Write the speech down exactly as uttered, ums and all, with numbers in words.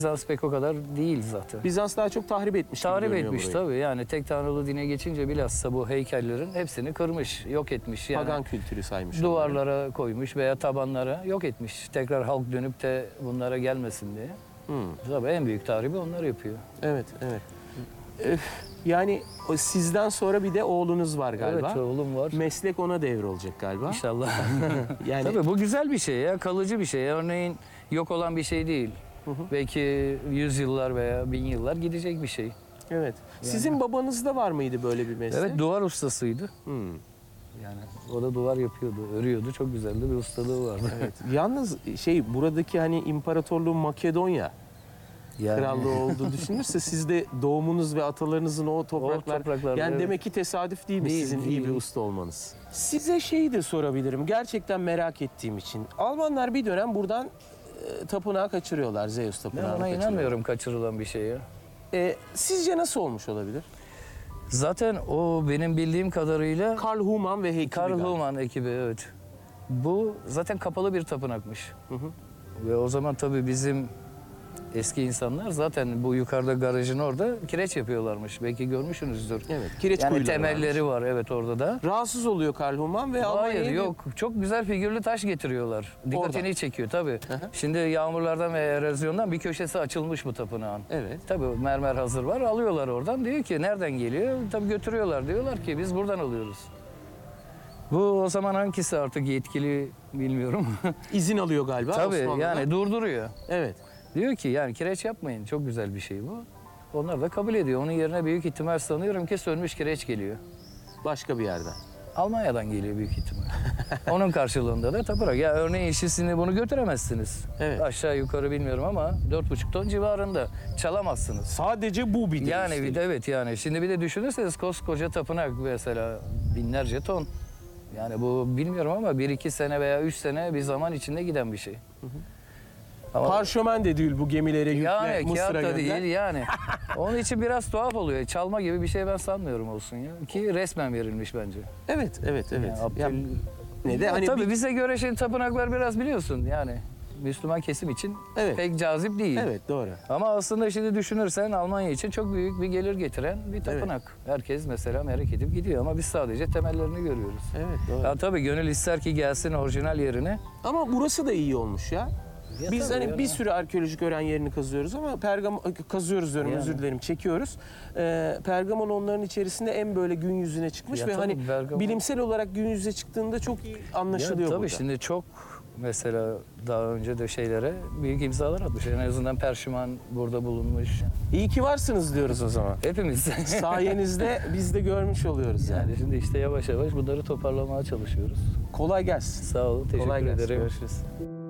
Bizans pek o kadar değil zaten. Bizans daha çok tahrip etmiş. Tahrip etmiş tabii. Yani tek tanrılı dine geçince bilhassa bu heykellerin hepsini kırmış, yok etmiş. Yani Pagan kültürü saymış. duvarlara onları koymuş veya tabanlara yok etmiş. Tekrar halk dönüp de bunlara gelmesin diye. Hmm. Tabii en büyük tahribi onlar yapıyor. Evet, evet. Öf, yani sizden sonra bir de oğlunuz var galiba. Evet, oğlum var. Meslek ona devrolacak galiba. İnşallah. Yani tabii bu güzel bir şey ya, kalıcı bir şey. Örneğin yok olan bir şey değil. Hı hı. Belki yüz yıllar veya bin yıllar gidecek bir şey. Evet. Yani. Sizin babanızda var mıydı böyle bir meslek? Evet, duvar ustasıydı. Hmm. Yani o da duvar yapıyordu, örüyordu. Çok güzel de bir ustalığı vardı. Evet. Yalnız şey buradaki hani imparatorluğun Makedonya yani. krallığı olduğu düşünülürse siz de doğumunuz ve atalarınızın o topraklar, o topraklar yani evet. Demek ki tesadüf değil mi değil, sizin değil. iyi bir usta olmanız? Size şeyi de sorabilirim. Gerçekten merak ettiğim için. Almanlar bir dönem buradan e, tapınağı kaçırıyorlar. Zeus tapınağını kaçırıyorlar. Ben ona inanmıyorum kaçırılan bir şeye. E, sizce nasıl olmuş olabilir? Zaten o benim bildiğim kadarıyla Karl Humann ve ekibi. Karl Humann ekibi evet. Bu zaten kapalı bir tapınakmış. Hı hı. Ve o zaman tabii bizim eski insanlar zaten bu yukarıda garajın orada kireç yapıyorlarmış. Belki görmüşsünüzdür. Evet, kireç yani kuyuları temelleri varmış. var evet orada da. Rahatsız oluyor Karl Humann ve Hayır Almanya'ya... yok. Çok güzel figürlü taş getiriyorlar. Dikkatini orada. çekiyor tabii. Hı hı. Şimdi yağmurlardan ve erozyondan bir köşesi açılmış bu tapınağın. Evet. Tabii mermer hazır var. Alıyorlar oradan. Diyor ki nereden geliyor? Tabii götürüyorlar. Diyorlar ki biz buradan alıyoruz. Bu o zaman hangisi artık yetkili bilmiyorum. İzin alıyor galiba. Tabii Osmanlı'dan. yani durduruyor. Evet. Diyor ki yani kireç yapmayın. Çok güzel bir şey bu. Onlar da kabul ediyor. Onun yerine büyük ihtimal sanıyorum ki sönmüş kireç geliyor. Başka bir yerden. Almanya'dan geliyor büyük ihtimal. Onun karşılığında da tapınak. Ya örneğin işçisini bunu götüremezsiniz. Evet. Aşağı yukarı bilmiyorum ama dört buçuk ton civarında çalamazsınız. Sadece bu bir de yani bir de evet yani. Şimdi bir de düşünürseniz koskoca tapınak mesela binlerce ton. Yani bu bilmiyorum ama bir iki sene veya üç sene bir zaman içinde giden bir şey. Hı hı. Ama parşömen de değil bu gemilere yükle yani, Mısır'a gönder. değil yani. Onun için biraz tuhaf oluyor. Çalma gibi bir şey ben sanmıyorum olsun ya. Ki resmen verilmiş bence. Evet, evet, evet. Yani, Abdül... ya, ne de ya, hani tabii bir... bize göre şey tapınaklar biraz biliyorsun yani. Müslüman kesim için evet. pek cazip değil. Evet, doğru. Ama aslında şimdi düşünürsen Almanya için çok büyük bir gelir getiren bir tapınak. Evet. Herkes mesela merak edip gidiyor ama biz sadece temellerini görüyoruz. Evet, doğru. Ya tabii gönül ister ki gelsin orijinal yerine. Ama burası da iyi olmuş ya. Ya biz hani yani. bir sürü arkeolojik öğren yerini kazıyoruz ama Pergamon kazıyoruz diyorum yani. özür dilerim çekiyoruz. Ee, Pergamon onların içerisinde en böyle gün yüzüne çıkmış ya ve tabii, hani Pergamon... bilimsel olarak gün yüzüne çıktığında çok iyi anlaşılıyor ya, tabii burada. Şimdi çok mesela daha önce de şeylere büyük imzalar atmış. En azından Perşiman burada bulunmuş. İyi ki varsınız diyoruz o zaman. Hepimiz. Sayenizde biz de görmüş oluyoruz yani. Yani şimdi işte yavaş yavaş bunları toparlamaya çalışıyoruz. Kolay gelsin. Sağ olun. Teşekkür Kolay gelsin. ederim. Görüşürüz.